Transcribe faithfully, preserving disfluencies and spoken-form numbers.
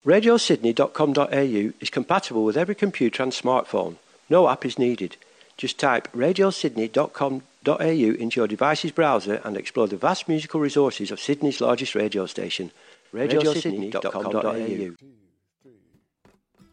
radio sydney dot com dot a u is compatible with every computer and smartphone. No app is needed. Just type radio sydney dot com dot a u into your device's browser and explore the vast musical resources of Sydney's largest radio station, radio sydney dot com dot a u.